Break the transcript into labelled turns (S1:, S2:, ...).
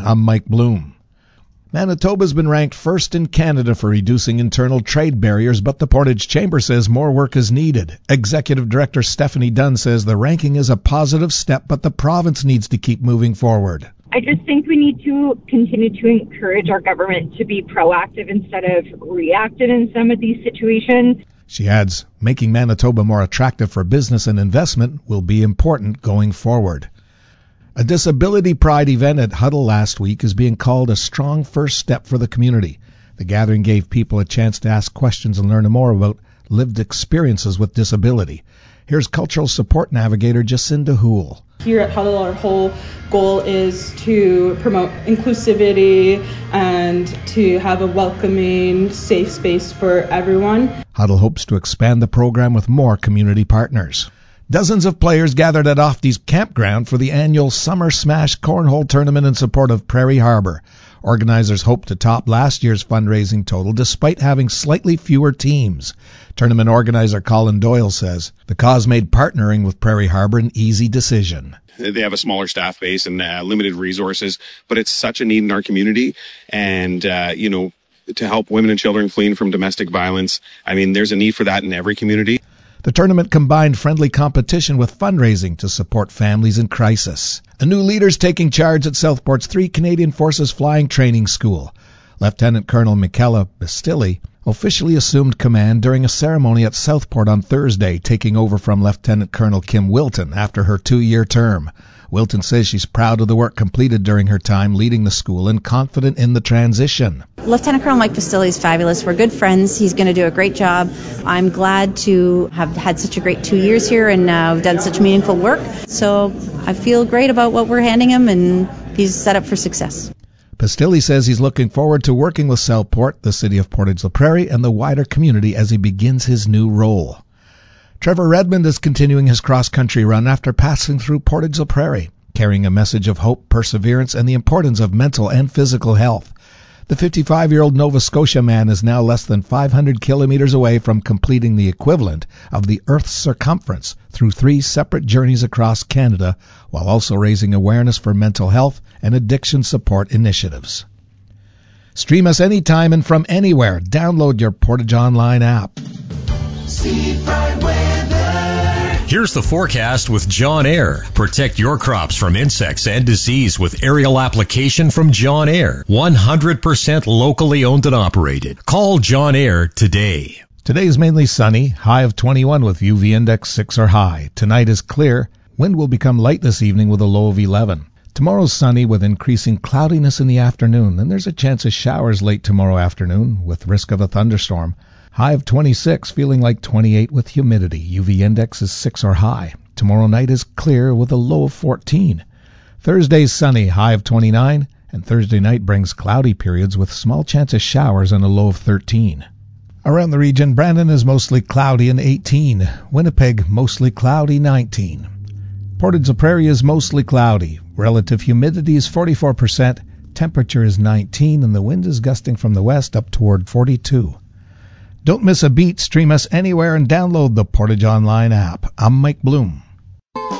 S1: I'm Mike Bloom. Manitoba's been ranked first in Canada for reducing internal trade barriers, but the Portage Chamber says more work is needed. Executive Director Stephanie Dunn says the ranking is a positive step, but the province needs to keep moving forward.
S2: I just think we need to continue to encourage our government to be proactive instead of reactive in some of these situations.
S1: She adds, making Manitoba more attractive for business and investment will be important going forward. A Disability Pride event at Huddle last week is being called a strong first step for the community. The gathering gave people a chance to ask questions and learn more about lived experiences with disability. Here's Cultural Support Navigator Jacinda Houle.
S3: Here at Huddle, our whole goal is to promote inclusivity and to have a welcoming, safe space for everyone.
S1: Huddle hopes to expand the program with more community partners. Dozens of players gathered at Ofty's campground for the annual Summer Smash Cornhole Tournament in support of Prairie Harbor. Organizers hope to top last year's fundraising total despite having slightly fewer teams. Tournament organizer Colin Doyle says the cause made partnering with Prairie Harbor an easy decision.
S4: They have a smaller staff base and limited resources, but it's such a need in our community. And, to help women and children fleeing from domestic violence, there's a need for that in every community.
S1: The tournament combined friendly competition with fundraising to support families in crisis. A new leader's taking charge at Southport's 3 Canadian Forces Flying Training School. Lieutenant Colonel Michaela Bastilli officially assumed command during a ceremony at Southport on Thursday, taking over from Lieutenant Colonel Kim Wilton after her 2-year term. Wilton says she's proud of the work completed during her time leading the school and confident in the transition.
S5: Lieutenant Colonel Mike Bastilli is fabulous. We're good friends. He's going to do a great job. I'm glad to have had such a great 2 years here and done such meaningful work. So I feel great about what we're handing him, and he's set up for success.
S1: Bastilli says he's looking forward to working with Southport, the city of Portage la Prairie, and the wider community as he begins his new role. Trevor Redmond is continuing his cross-country run after passing through Portage la Prairie, carrying a message of hope, perseverance, and the importance of mental and physical health. The 55-year-old Nova Scotia man is now less than 500 kilometers away from completing the equivalent of the Earth's circumference through 3 separate journeys across Canada, while also raising awareness for mental health and addiction support initiatives. Stream us anytime and from anywhere. Download your Portage Online app.
S6: Here's the forecast with John Eyre. Protect your crops from insects and disease with aerial application from John Eyre. 100% locally owned and operated. Call John Eyre today.
S1: Today is mainly sunny, high of 21 with UV index 6 or high. Tonight is clear. Wind will become light this evening with a low of 11. Tomorrow's sunny with increasing cloudiness in the afternoon. Then there's a chance of showers late tomorrow afternoon with risk of a thunderstorm. High of 26, feeling like 28 with humidity. UV index is 6 or high. Tomorrow night is clear with a low of 14. Thursday's sunny, high of 29, and Thursday night brings cloudy periods with small chance of showers and a low of 13. Around the region, Brandon is mostly cloudy and 18. Winnipeg, mostly cloudy, 19. Portage la Prairie is mostly cloudy. Relative humidity is 44%. Temperature is 19, and the wind is gusting from the west up toward 42. Don't miss a beat. Stream us anywhere and download the Portage Online app. I'm Mike Bloom.